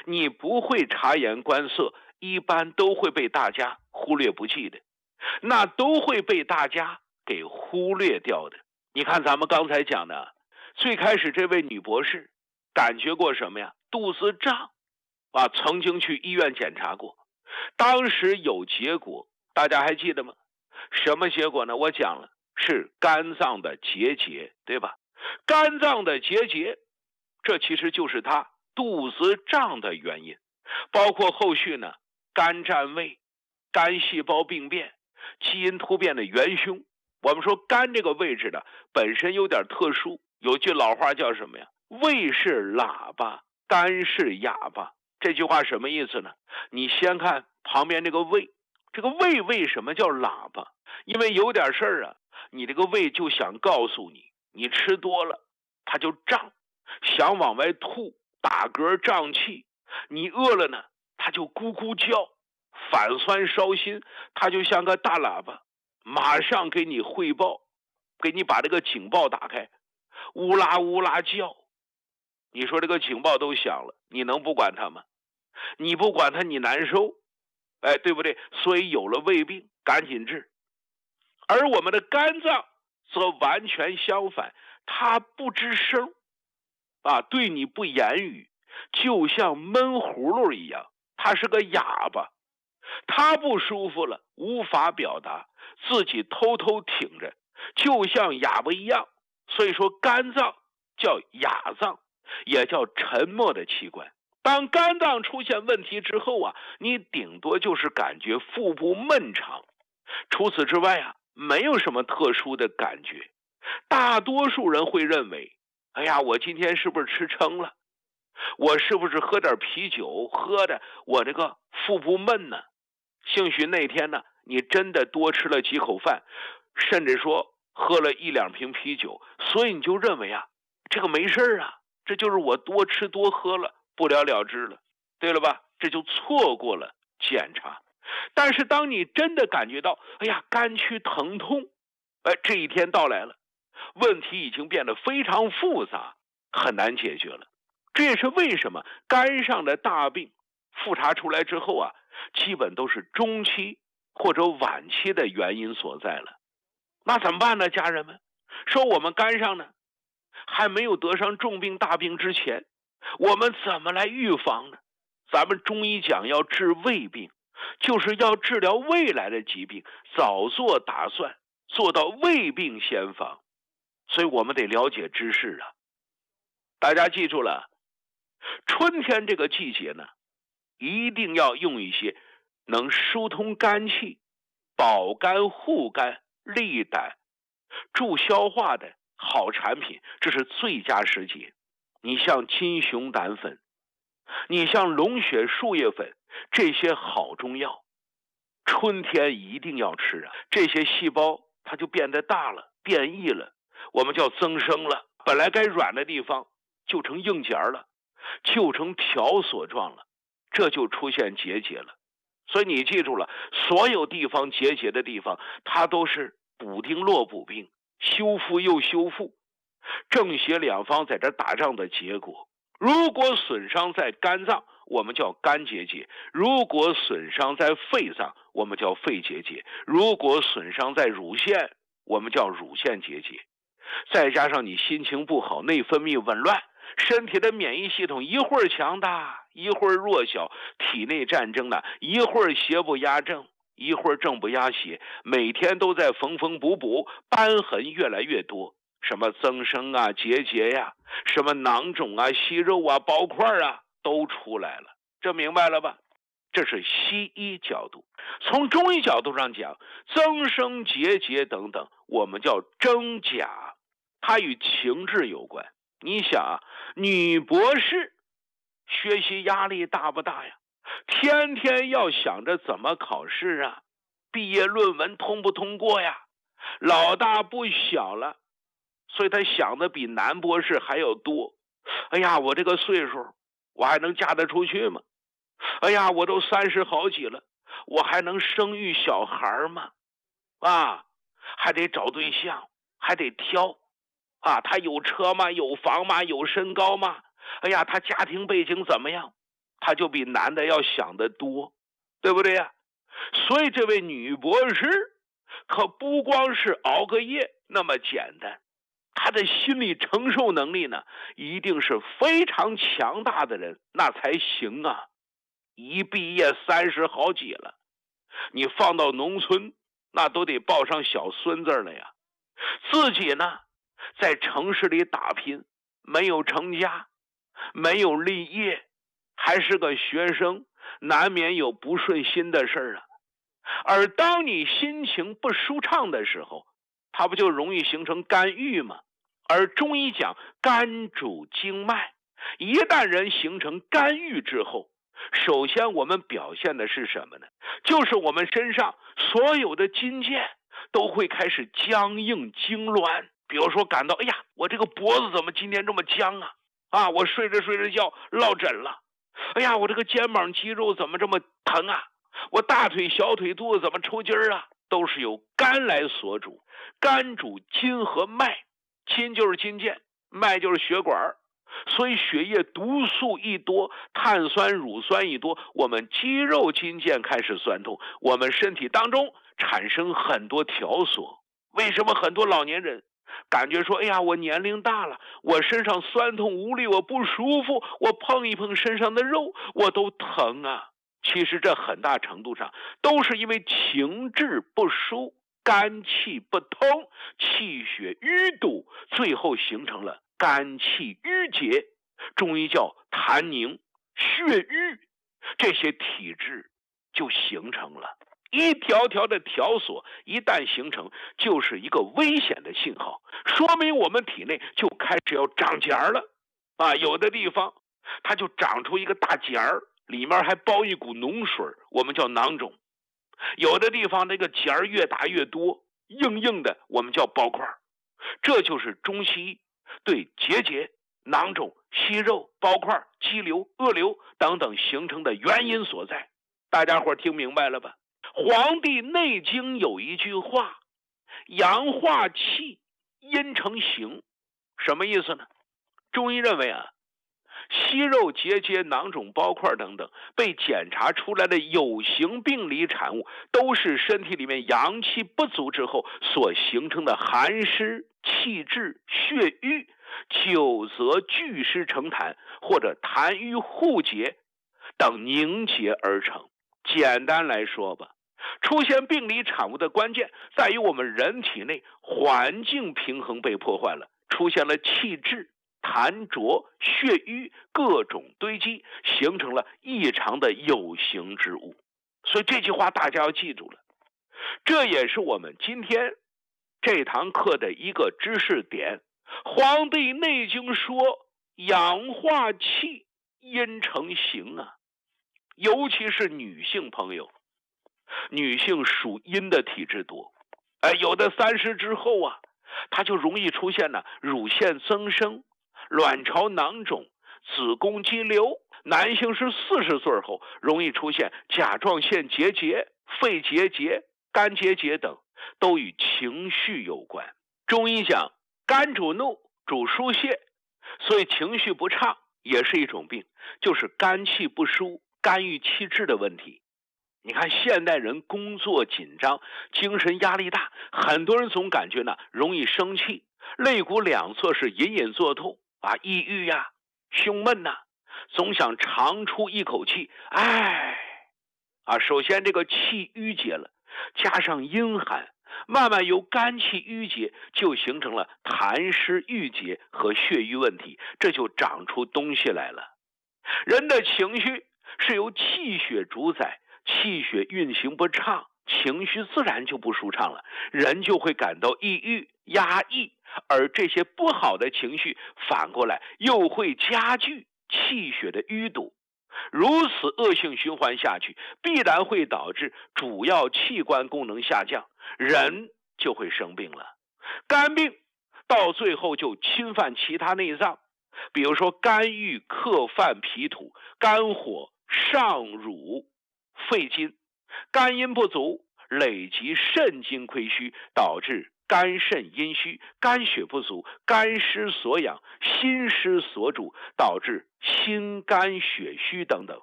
你不会察言观色，一般都会被大家忽略不计的，那都会被大家给忽略掉的。你看咱们刚才讲的，最开始这位女博士感觉过什么呀？肚子胀啊，曾经去医院检查过，当时有结果，大家还记得吗？什么结果呢？我讲了，是肝脏的结节，对吧？肝脏的结节，这其实就是她肚子胀的原因，包括后续呢，肝占位、肝细胞病变、基因突变的元凶。我们说肝这个位置呢，本身有点特殊，有句老话叫什么呀？胃是喇叭，肝是哑巴。这句话什么意思呢？你先看旁边这个胃，这个胃为什么叫喇叭？因为有点事儿啊，你这个胃就想告诉你，你吃多了它就胀，想往外吐，打嗝胀气；你饿了呢，它就咕咕叫，反酸烧心，它就像个大喇叭，马上给你汇报，给你把这个警报打开，乌拉乌拉叫。你说这个警报都响了，你能不管它吗？你不管它，你难受，哎，对不对？所以有了胃病，赶紧治。而我们的肝脏则完全相反，它不吱声啊，对你不言语，就像闷葫芦一样，它是个哑巴。它不舒服了，无法表达，自己偷偷挺着，就像哑巴一样。所以说肝脏叫哑脏，也叫沉默的器官。当肝脏出现问题之后啊，你顶多就是感觉腹部闷长，除此之外啊，没有什么特殊的感觉。大多数人会认为，哎呀，我今天是不是吃撑了？我是不是喝点啤酒喝的我这个腹部闷呢？兴许那天呢，你真的多吃了几口饭，甚至说喝了1、2瓶啤酒，所以你就认为啊，这个没事啊，这就是我多吃多喝了，不了了之了，对了吧？这就错过了检查。但是当你真的感觉到，哎呀，肝区疼痛，哎，这一天到来了，问题已经变得非常复杂，很难解决了。这也是为什么肝上的大病复查出来之后啊，基本都是中期或者晚期的原因所在了。那怎么办呢，家人们？说我们肝上呢，还没有得上重病大病之前，我们怎么来预防呢？咱们中医讲要治胃病，就是要治疗未来的疾病，早做打算，做到未病先防。所以我们得了解知识啊。大家记住了，春天这个季节呢，一定要用一些能疏通肝气、保肝护肝、利胆、助消化的好产品，这是最佳时节。你像金熊胆粉，你像龙血树叶粉，这些好中药，春天一定要吃啊。这些细胞它就变得大了，变异了，我们叫增生了。本来该软的地方就成硬结了，就成条索状了，这就出现结节了。所以你记住了，所有地方结节的地方，它都是补丁落补兵，修复又修复，正邪两方在这打仗的结果。如果损伤在肝脏，我们叫肝结节；如果损伤在肺脏，我们叫肺结节；如果损伤在乳腺，我们叫乳腺结节。再加上你心情不好，内分泌紊乱，身体的免疫系统一会儿强大，一会儿弱小，体内战争呢，一会儿邪不压正，一会儿正不压邪，每天都在缝缝补补，瘢痕越来越多，什么增生啊、结节呀、什么囊肿啊、息肉啊、包块啊，都出来了。这明白了吧？这是西医角度。从中医角度上讲，增生、结节等等，我们叫真假，它与情志有关。你想啊，女博士学习压力大不大呀？天天要想着怎么考试啊，毕业论文通不通过呀？老大不小了，所以他想的比男博士还要多。哎呀，我这个岁数，我还能嫁得出去吗？哎呀，我都30好几了，我还能生育小孩吗？啊，还得找对象，还得挑啊，他有车吗？有房吗？有身高吗？哎呀，他家庭背景怎么样？ 他就比男的要想得多，对不对呀？所以这位女博士可不光是熬个夜那么简单，她的心理承受能力呢，一定是非常强大的人，那才行啊。一毕业30好几了，你放到农村，那都得抱上小孙子了呀。自己呢，在城市里打拼，没有成家，没有立业，还是个学生，难免有不顺心的事儿啊。而当你心情不舒畅的时候，它不就容易形成肝郁吗？而中医讲肝主经脉，一旦人形成肝郁之后，首先我们表现的是什么呢？就是我们身上所有的筋腱都会开始僵硬痉挛。比如说感到，哎呀，我这个脖子怎么今天这么僵啊？我睡着睡着觉落枕了。哎呀，我这个肩膀肌肉怎么这么疼啊？我大腿小腿肚子怎么抽筋啊？都是由肝来所主。肝主筋和脉，筋就是筋腱，脉就是血管，所以血液毒素一多，碳酸乳酸一多，我们肌肉筋腱开始酸痛，我们身体当中产生很多条索。为什么很多老年人感觉说，哎呀，我年龄大了，我身上酸痛无力，我不舒服，我碰一碰身上的肉我都疼啊？其实这很大程度上都是因为情志不舒，肝气不通，气血淤堵，最后形成了肝气郁结，中医叫痰凝、血瘀，这些体质就形成了。一条条的条索一旦形成，就是一个危险的信号，说明我们体内就开始要长茧了啊！有的地方它就长出一个大茧儿，里面还包一股脓水，我们叫囊肿。有的地方那个茧儿越大越多，硬硬的，我们叫包块。这就是中西医对结节、囊肿、息肉、包块、肌瘤、恶瘤等等形成的原因所在。大家伙听明白了吧？《黄帝内经》有一句话，阳化气，阴成形，什么意思呢？中医认为啊，息肉、结节、囊肿、包块等等被检查出来的有形病理产物，都是身体里面阳气不足之后所形成的寒湿、气滞、血瘀，久则聚湿成痰，或者痰瘀互结等凝结而成。简单来说吧，出现病理产物的关键在于我们人体内环境平衡被破坏了，出现了气滞、痰浊、血瘀各种堆积，形成了异常的有形之物。所以这句话大家要记住了，这也是我们今天这堂课的一个知识点。《黄帝内经》说阳化气，阴成形啊。尤其是女性朋友，女性属阴的体质多，有的30之后啊，她就容易出现乳腺增生、卵巢囊肿、子宫肌瘤。男性是40岁后容易出现甲状腺结节、肺结节、肝结节等，都与情绪有关。中医讲肝主怒，主疏泄，所以情绪不畅也是一种病，就是肝气不舒、肝郁气滞的问题。你看现代人工作紧张，精神压力大，很多人总感觉容易生气，肋骨两侧是隐隐作痛啊，抑郁呀、胸闷总想长出一口气，首先这个气郁结了，加上阴寒，慢慢由肝气郁结就形成了痰湿郁结和血瘀问题，这就长出东西来了。人的情绪是由气血主宰，气血运行不畅，情绪自然就不舒畅了，人就会感到抑郁、压抑，而这些不好的情绪反过来又会加剧气血的淤堵。如此恶性循环下去，必然会导致主要器官功能下降，人就会生病了。肝病到最后就侵犯其他内脏，比如说肝郁克犯脾土，肝火上辱肺经，肝阴不足累及肾精亏虚，导致肝肾阴虚，肝血不足，肝湿所养，心湿所主，导致心肝血虚等等。